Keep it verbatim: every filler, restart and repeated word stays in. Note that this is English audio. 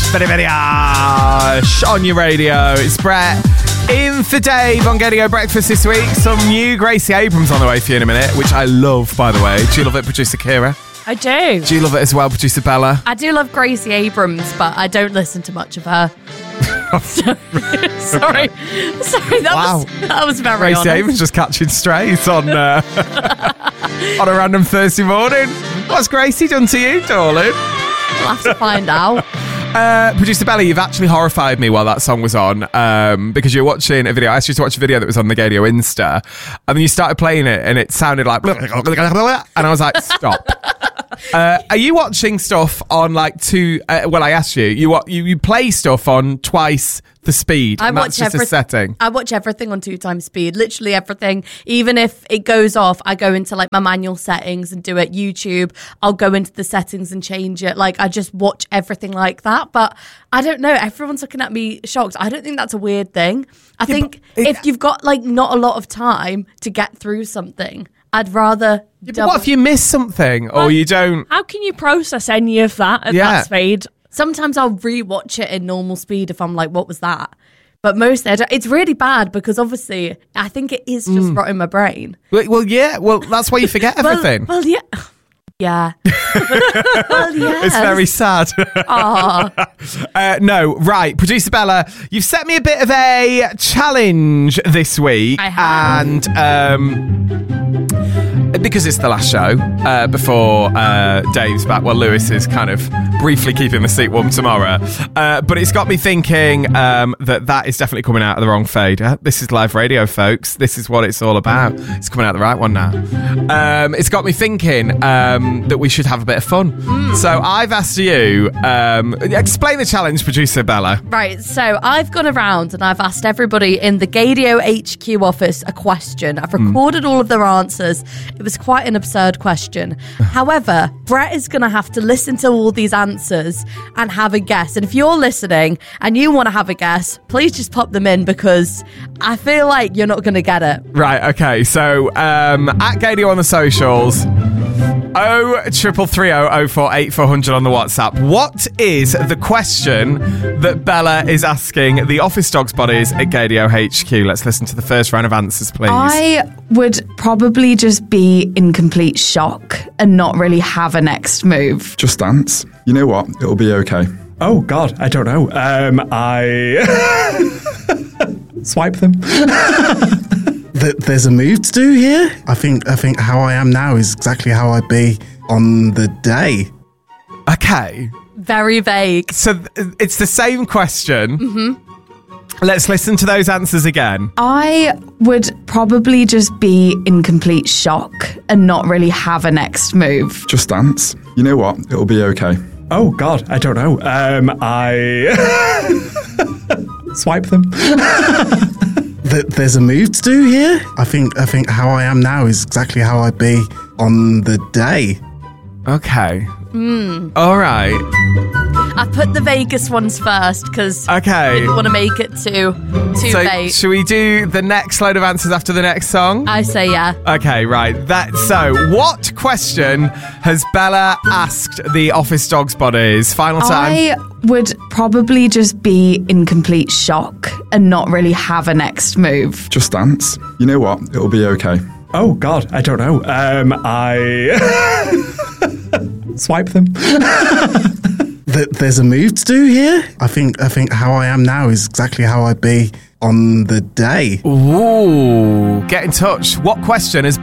Very, very harsh on your radio. It's Brett in for Dave on Gadio Breakfast this week. Some new Gracie Abrams on the way for you in a minute, which I love, by the way. Do you love it, producer Kira? I do. Do you love it as well, producer Bella? I do love Gracie Abrams, but I don't listen to much of her. sorry, sorry, sorry. That Wow. was that was very Gracie honest. Abrams just catching strays on uh, on a random Thursday morning. What's Gracie done to you, darling? We'll have to find out. Uh, Producer Bella, you've actually horrified me while that song was on um, because you were watching a video. I asked you to watch a video that was on the Gadio Insta, and then you started playing it, and it sounded like, and I was like, stop. Uh, are you watching stuff on like two? Uh, well, I asked you. You what? You, you play stuff on twice the speed. I and watch that's just every- a setting. I watch everything on two times speed, literally everything. Even if it goes off, I go into like my manual settings and do it. YouTube, I'll go into the settings and change it. Like I just watch everything like that. But I don't know. Everyone's looking at me shocked. I don't think that's a weird thing. I Yeah, think but it- if you've got like not a lot of time to get through something, I'd rather. Yeah, but double- what if you miss something or Well, you don't? How can you process any of that at Yeah. that speed? Sometimes I'll rewatch it in normal speed if I'm like, what was that? But mostly, I don't, it's really bad because obviously I think it is just rotting my brain. Well, well, yeah. Well, that's why you forget Well- everything. Well, yeah. Yeah. well, yes. It's very sad. Aw. uh, no, right. Producer Bella, you've set me a bit of a challenge this week. I have. And um, because it's the last show uh, before uh, Dave's back, well, Lewis is kind of briefly keeping the seat warm tomorrow. Uh, but it's got me thinking um, that that is definitely coming out of the wrong fader. This is live radio, folks. This is what it's all about. It's coming out the right one now. Um, it's got me thinking um, that we should have a bit of fun. Mm. So I've asked you, um, explain the challenge, producer Bella. Right, so I've gone around and I've asked everybody in the Gadio H Q office a question. I've recorded all of their answers. It was quite an absurd question. However, Brett is going to have to listen to all these answers and have a guess. And if you're listening and you want to have a guess, please just pop them in because I feel like you're not going to get it. Right, okay. So um, at Gadio on the socials, oh triple three oh oh four eight four hundred on the WhatsApp. What is the question that Bella is asking the office dogs bodies at Gadio H Q? Let's listen to the first round of answers, please. I would probably just be in complete shock and not really have a next move. Just dance. You know what? It'll be okay. Oh, God, I don't know. Um, I swipe them. Th- there's a move to do here. I think I think how I am now is exactly how I'd be on the day. Okay. Very vague. So th- it's the same question. Mm-hmm. Let's listen to those answers again. I would probably just be in complete shock and not really have a next move. Just dance. You know what? It'll be okay. Oh, God, I don't know. Um, I swipe them. Th- there's a move to do here. I think I think how I am now is exactly how I'd be on the day. Okay. Mm. All right. I put the Vegas ones first because Okay. I didn't want to make it too, too So vague. should we do the next load of answers after the next song? I say yeah. Okay, right. That so. What question has Bella asked the office dogs bodies? Final time. I would probably just be in complete shock and not really have a next move. Just dance. You know what? It'll be okay. Oh, God, I don't know. Um, I swipe them. Th- there's a move to do here. I think I think how I am now is exactly how I'd be on the day. Ooh, get in touch. What question has